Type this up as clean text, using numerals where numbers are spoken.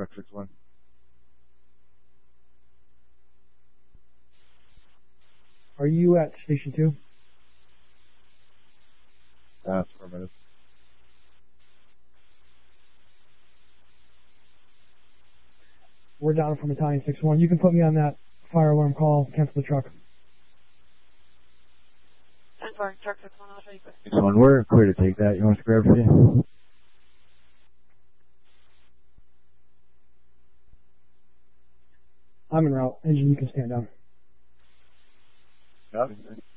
truck 6-1. Are you at station 2? That's affirmative. We're down from Italian 6-1. You can put me on that fire alarm call. Cancel the truck. 10-4, truck 6-1, I'll show you quick. 6-1, we're clear to take that. You want us to grab for you? I'm en route. Engine, you can stand down. Copy.